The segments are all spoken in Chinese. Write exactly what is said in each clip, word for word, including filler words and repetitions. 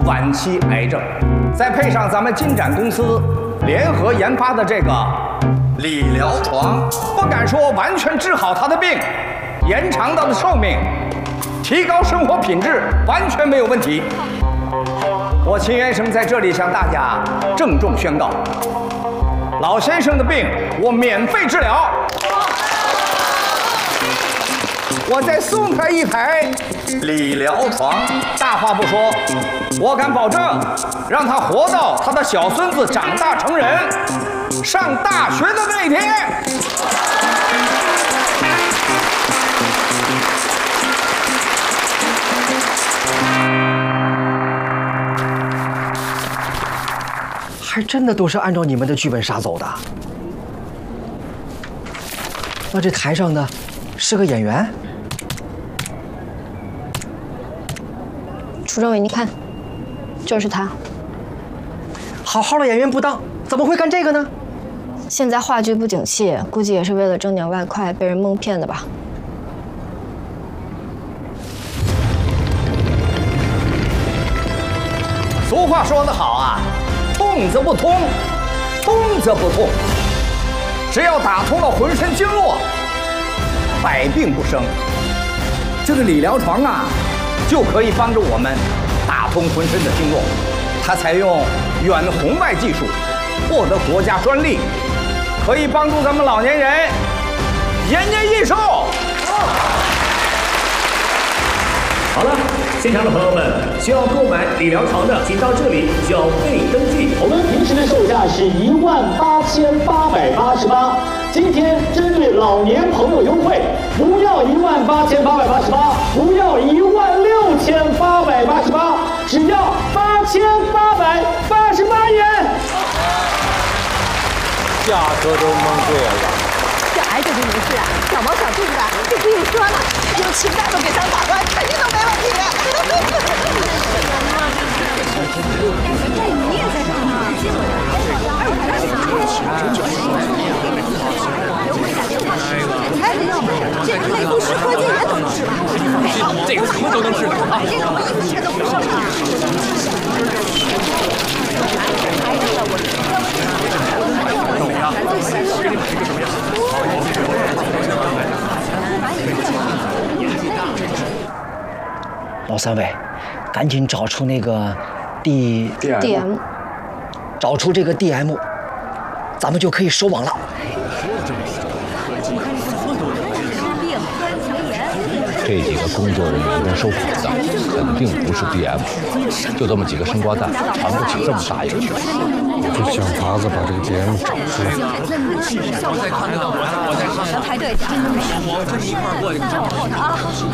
晚期癌症，再配上咱们金展公司联合研发的这个理疗床，不敢说完全治好他的病，延长他的寿命，提高生活品质，完全没有问题。我秦元生在这里向大家郑重宣告，老先生的病我免费治疗。我再送他一台理疗床，大话不说，我敢保证，让他活到他的小孙子长大成人、上大学的那一天。 还真的都是按照你们的剧本杀走的。那这台上的是个演员？ 楚政委，你看，就是他。 好好的演员不当，怎么会干这个呢？ 现在话剧不景气，估计也是为了挣点外快，被人蒙骗的吧。 俗话说得好啊，痛则不通，通则不痛。只要打通了浑身经络，百病不生。这个理疗床啊，就可以帮助我们打通浑身的经络。它采用远红外技术，获得国家专利，可以帮助咱们老年人延年益寿。 好了，现场的朋友们，需要购买理疗床的，请到这里缴费登记。 我们平时的售价是一万八千八百八十八，今天针对老年朋友优惠，不要一万八千八百八十八，不要一万六千八百八十八，只要八千八百八十八元。 价格都蒙对了。 这癌症就没事啊，小毛小肚子的就不用说了，有情感都给他打断，肯定都没问题。你也在这儿呢？哎，这个类风湿关节炎怎么治啊？ 这个什么都能治啊！ 这种我一切都不受伤。癌症的我。 怎么样？给你买一个什么样？ 老三位，赶紧找出那个 D D M， 找出这个 D M， 咱们就可以收网了。 这几个工作人员跟收款的肯定不是 D M， 就这么几个生瓜蛋，扛不起这么大一个局。 就想法子把这个 D M 找出来。 我在看呢，我在看呢。 排队去， 我跟你一块过去。 啊！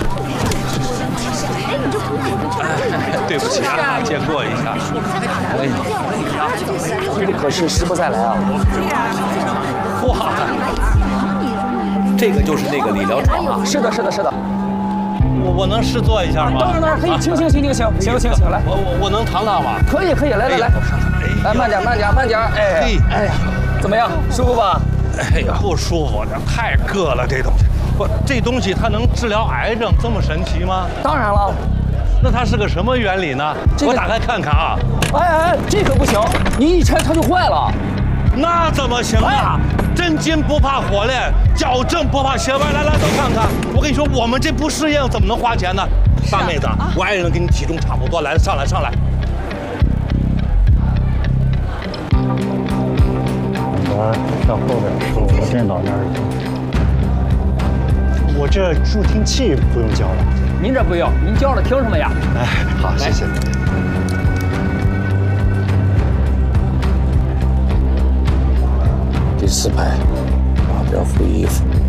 哎，你这不哎，对不起啊，借过一下。 哎，不可是时不再来啊！ 哇，这个就是那个理疗床啊！ 是的，是的，是的。 我我能试坐一下吗？ 当然当然可以，行行行行行行行行，来， 我我我能躺躺吗？ 可以可以，来来来，来慢点慢点慢点，哎哎呀，怎么样，舒服吧？ 哎呀，不舒服，这太硌了，这东西。不，这东西它能治疗癌症，这么神奇吗？ 当然了。 那它是个什么原理呢？我打开看看啊。 哎哎，这可不行，你一拆它就坏了。 那怎么行啊？真金不怕火炼，矫正不怕斜歪。来来，都看看。我跟你说，我们这不试验怎么能花钱呢？大妹子，我爱人跟你体重差不多，来，上来上来。 我到后边说，我电脑那儿。我这助听器不用交了。 您这不用，您交了听什么呀？ 哎，好，谢谢。 第四排，马边副衣服。